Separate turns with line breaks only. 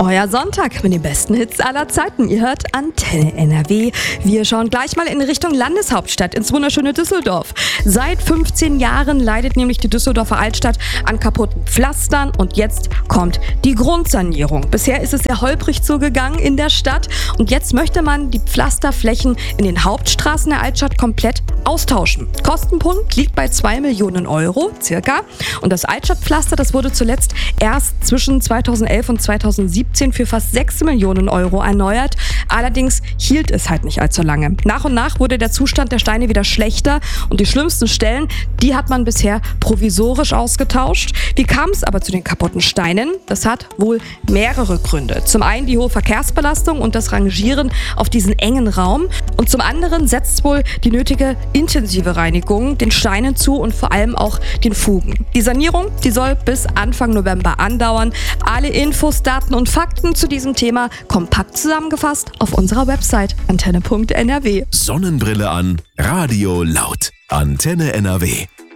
Euer Sonntag mit den besten Hits aller Zeiten. Ihr hört Antenne NRW. Wir schauen gleich mal in Richtung Landeshauptstadt, ins wunderschöne Düsseldorf. Seit 15 Jahren leidet nämlich die Düsseldorfer Altstadt an kaputten Pflastern und jetzt kommt die Grundsanierung. Bisher ist es sehr holprig zugegangen in der Stadt und jetzt möchte man die Pflasterflächen in den Hauptstraßen der Altstadt komplett austauschen. Kostenpunkt liegt bei 2 Millionen Euro circa und das Altstadtpflaster, das wurde zuletzt erst zwischen 2011 und 2017 für fast 6 Millionen Euro erneuert. Allerdings hielt es halt nicht allzu lange. Nach und nach wurde der Zustand der Steine wieder schlechter und die schlimmsten Stellen, die hat man bisher provisorisch ausgetauscht. Wie kam es aber zu den kaputten Steinen? Das hat wohl mehrere Gründe. Zum einen die hohe Verkehrsbelastung und das Rangieren auf diesen engen Raum und zum anderen setzt wohl die nötige intensive Reinigung den Steinen zu und vor allem auch den Fugen. Die Sanierung, die soll bis Anfang November andauern. Alle Infos, Daten und Fakten zu diesem Thema kompakt zusammengefasst auf unserer Website antenne.nrw.
Sonnenbrille an, Radio laut. Antenne NRW.